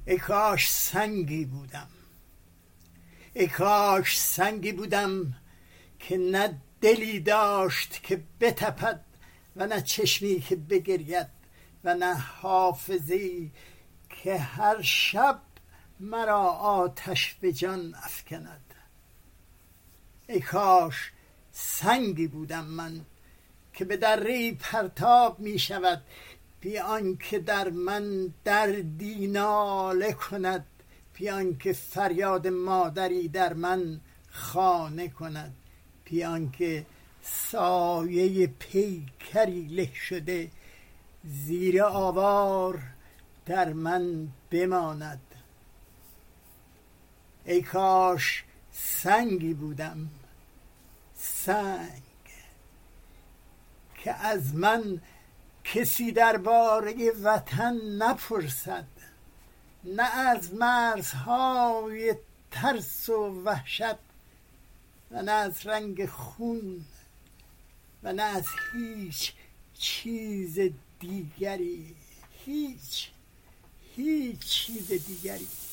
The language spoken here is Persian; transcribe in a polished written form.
ای کاش سنگی بودم، ای کاش سنگی بودم که نه دلی داشت که بتپد و نه چشمی که بگرید و نه حافظی که هر شب مرا آتش به جان افکند. ای کاش سنگی بودم من که به دره پرتاب می شود بی آنکه در من دردی ناله کند، بی آنکه فریاد مادری در من خانه کند، بی آنکه سایه پیکری له شده زیر آوار در من بماند. ای کاش سنگی بودم، سنگ که از من کسی درباره وطن نپرسد، نه از مرزهای ترس و وحشت و نه از رنگ خون و نه از هیچ چیز دیگری، هیچ چیز دیگری.